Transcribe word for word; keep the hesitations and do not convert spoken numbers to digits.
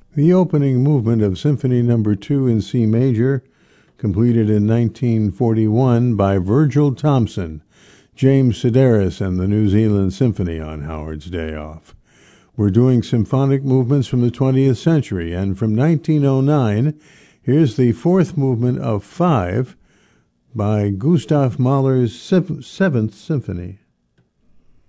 The opening movement of Symphony Number Two in C major, completed in nineteen forty-one by Virgil Thomson, James Sedaris, and the New Zealand Symphony on Howard's day off. We're doing symphonic movements from the twentieth century, and from nineteen oh nine, here's the fourth movement of five by Gustav Mahler's Seventh Symphony.